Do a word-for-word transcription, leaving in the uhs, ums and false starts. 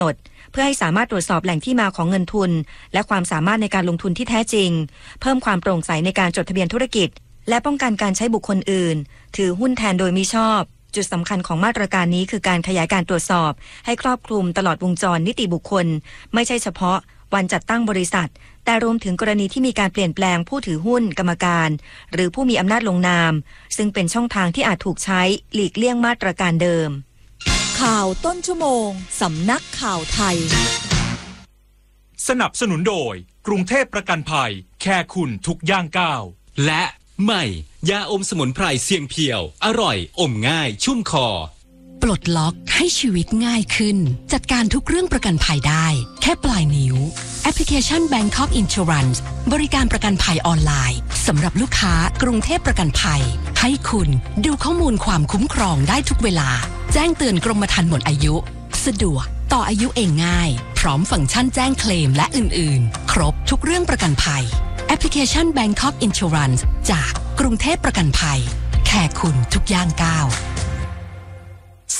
หนดเพื่อให้สามารถตรวจสอบแหล่งที่มาของเงินทุนและความสามารถในการลงทุนที่แท้จริงเพิ่มความโปร่งใสในการจดทะเบียนธุรกิจและป้องกันการใช้บุคคลอื่นถือหุ้นแทนโดยมิชอบจุดสำคัญของมาตรการนี้คือการขยายการตรวจสอบให้ครอบคลุมตลอดวงจรนิติบุคคลไม่ใช่เฉพาะวันจัดตั้งบริษัทแต่รวมถึงกรณีที่มีการเปลี่ยนแปลงผู้ถือหุ้นกรรมการหรือผู้มีอำนาจลงนามซึ่งเป็นช่องทางที่อาจถูกใช้หลีกเลี่ยงมาตรการเดิมข่าวต้นชั่วโมงสำนักข่าวไทยสนับสนุนโดยกรุงเทพประกันภัยแค่คุณทุกย่างก้าวและใหม่ยาอมสมุนไพรเสียงเพียวอร่อยอมง่ายชุ่มคอปลดล็อกให้ชีวิตง่ายขึ้นจัดการทุกเรื่องประกันภัยได้แค่ปลายนิ้วแอปพลิเคชัน Bangkok Insurance บริการประกันภัยออนไลน์สำหรับลูกค้ากรุงเทพประกันภัยให้คุณดูข้อมูลความคุ้มครองได้ทุกเวลาแจ้งเตือนกรมธรรม์หมดอายุสะดวกต่ออายุเองง่ายพร้อมฟังก์ชันแจ้งเคลมและอื่นๆครบทุกเรื่องประกันภัยแอปพลิเคชัน Bangkok Insurance จากกรุงเทพประกันภัยแค่คุณทุกย่างก้าว